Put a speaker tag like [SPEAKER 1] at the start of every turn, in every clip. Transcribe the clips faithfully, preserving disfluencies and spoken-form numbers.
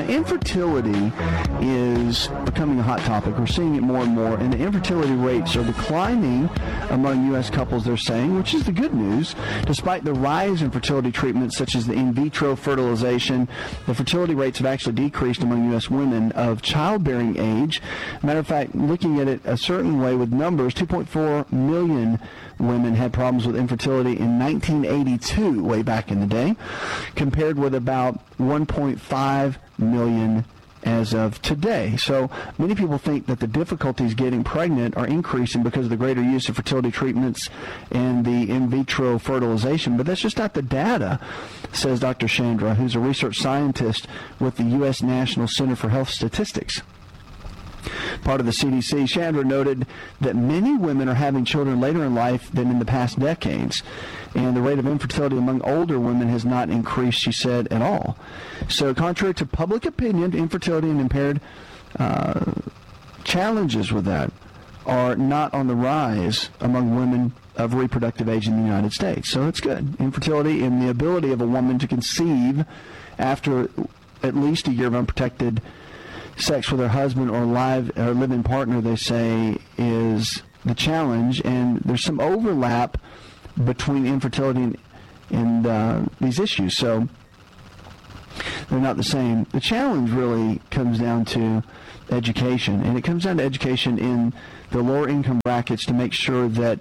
[SPEAKER 1] Infertility is becoming a hot topic. We're seeing it more and more, and the infertility rates are declining among U S couples, they're saying, which is the good news. Despite the rise in fertility treatments such as the in vitro fertilization, the fertility rates have actually decreased among U S women of childbearing age. Matter of fact, looking at it a certain way with numbers, two point four million women had problems with infertility in nineteen eighty-two, way back in the day, compared with about one point five million as of today. So many people think that the difficulties getting pregnant are increasing because of the greater use of fertility treatments and the in vitro fertilization, but that's just not the data, says Doctor Chandra, who's a research scientist with the U S National Center for Health Statistics, part of the C D C. Chandra noted that many women are having children later in life than in the past decades, and the rate of infertility among older women has not increased, she said, at all. So contrary to public opinion, infertility and impaired uh, challenges with that are not on the rise among women of reproductive age in the United States. So it's good. Infertility and the ability of a woman to conceive after at least a year of unprotected sex with her husband or live or live-in partner, they say, is the challenge, and there's some overlap between infertility and, and uh, these issues, so they're not the same. The challenge really comes down to education, and it comes down to education in the lower income brackets to make sure that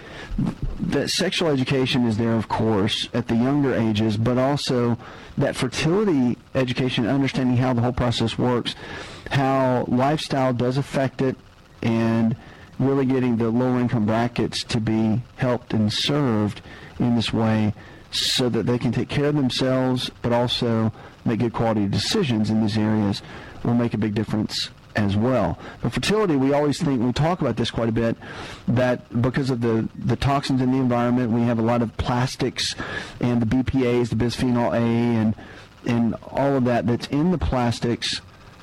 [SPEAKER 1] that sexual education is there, of course, at the younger ages, but also that fertility education, understanding how the whole process works, how lifestyle does affect it, and really getting the lower income brackets to be helped and served in this way so that they can take care of themselves, but also make good quality decisions in these areas will make a big difference as well. But fertility, we always think, we talk about this quite a bit, that because of the, the toxins in the environment, we have a lot of plastics and the B P As, the bisphenol A, and and all of that that's in the plastics,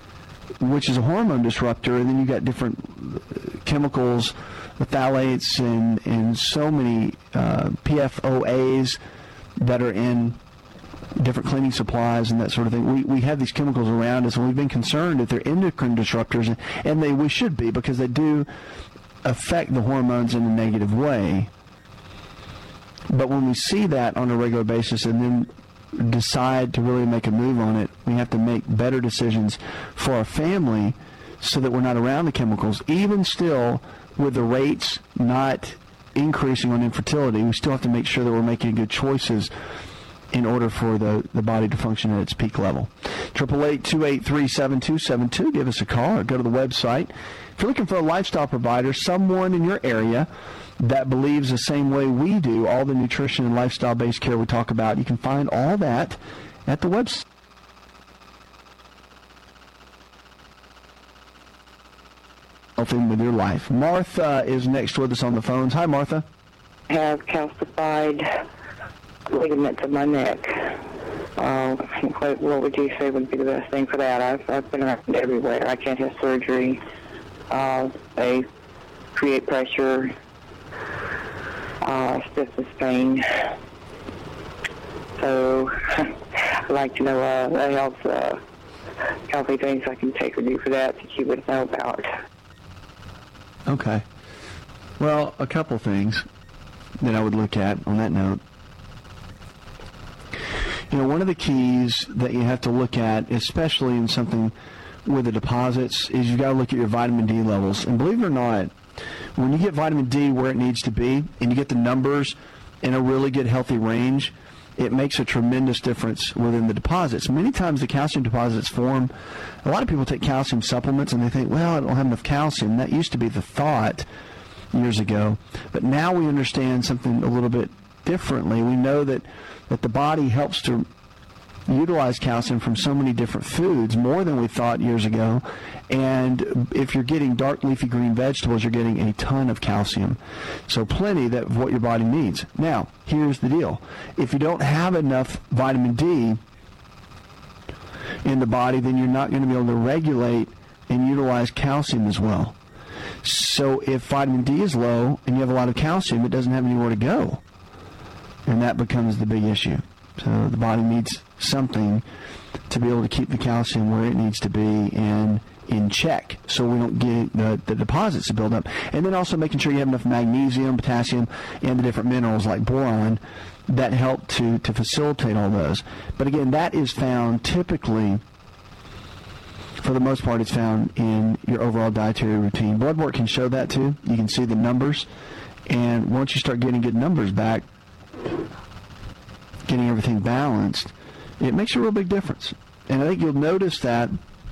[SPEAKER 1] which is a hormone disruptor, and then you got different chemicals, the phthalates, and, and so many uh, P F O As that are in different cleaning supplies and that sort of thing. We we have these chemicals around us, and we've been concerned that they're endocrine disruptors, and, and they we should be, because they do affect the hormones in a negative way. But when we see that on a regular basis and then decide to really make a move on it, we have to make better decisions for our family so that we're not around the chemicals. Even still, with the rates not increasing on infertility, we still have to make sure that we're making good choices in order for the, the body to function at its peak level. eight eight eight, two eight three, seven two seven two. Give us a call or go to the website. If you're looking for a lifestyle provider, someone in your area that believes the same way we do, all the nutrition and lifestyle-based care we talk about, you can find all that at the website. In with your life. Martha is next with us on the phones. Hi, Martha.
[SPEAKER 2] I have calcified ligaments of my neck. Uh, what, what would you say would be the best thing for that? I've, I've been around everywhere. I can't have surgery. Uh, they create pressure, uh, stiffness, pain. So I'd like to know uh, what else, uh, healthy things I can take or do for that that you would know about.
[SPEAKER 1] Okay. Well, a couple things that I would look at on that note. You know, one of the keys that you have to look at, especially in something with the deposits, is you've got to look at your vitamin D levels. And believe it or not, when you get vitamin D where it needs to be, and you get the numbers in a really good, healthy range, it makes a tremendous difference within the deposits. Many times the calcium deposits form. A lot of people take calcium supplements, and they think, well, I don't have enough calcium. That used to be the thought years ago. But now we understand something a little bit differently. We know that that the body helps to utilize calcium from so many different foods, more than we thought years ago. And if you're getting dark leafy green vegetables, you're getting a ton of calcium. So plenty that of what your body needs. Now, here's the deal. If you don't have enough vitamin D in the body, then you're not going to be able to regulate and utilize calcium as well. So if vitamin D is low and you have a lot of calcium, it doesn't have anywhere to go. And that becomes the big issue. So the body needs something to be able to keep the calcium where it needs to be and in check, so we don't get the, the deposits to build up. And then also making sure you have enough magnesium, potassium, and the different minerals like boron that help to, to facilitate all those. But again, that is found typically, for the most part, it's found in your overall dietary routine. Blood work can show that too. You can see the numbers. And once you start getting good numbers back, getting everything balanced, it makes a real big difference. And I think you'll notice that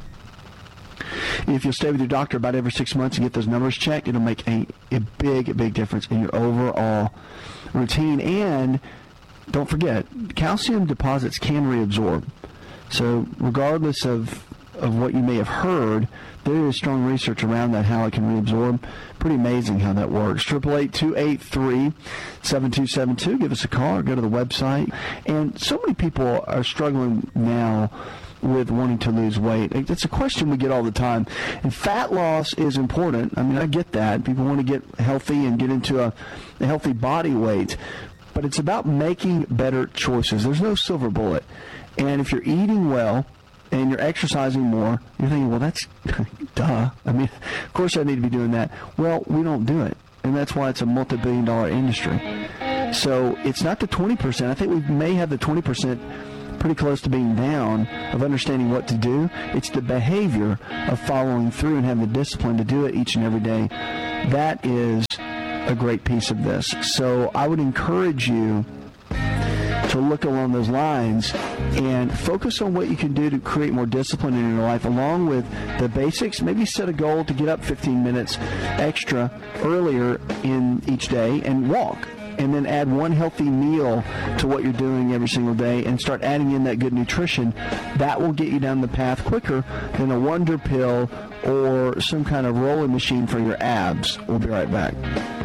[SPEAKER 1] if you'll stay with your doctor about every six months and get those numbers checked, it'll make a, a big, a big difference in your overall routine. And don't forget, calcium deposits can reabsorb. So regardless of, of what you may have heard, there is strong research around that, how it can reabsorb. Pretty amazing how that works. eight eight eight, two eight three, seven two seven two. Give us a call or go to the website. And so many people are struggling now with wanting to lose weight. It's a question we get all the time. And fat loss is important. I mean, I get that. People want to get healthy and get into a, a healthy body weight. But it's about making better choices. There's no silver bullet. And if you're eating well and you're exercising more, you're thinking, well, that's duh. I mean, of course I need to be doing that. Well, we don't do it. And that's why it's a multi-billion dollar industry. So it's not the twenty percent. I think we may have the twenty percent pretty close to being down of understanding what to do. It's the behavior of following through and having the discipline to do it each and every day. That is a great piece of this. So I would encourage you to look along those lines and focus on what you can do to create more discipline in your life, along with the basics. Maybe set a goal to get up fifteen minutes extra earlier in each day and walk. And then add one healthy meal to what you're doing every single day and start adding in that good nutrition. That will get you down the path quicker than a wonder pill or some kind of rolling machine for your abs. We'll be right back.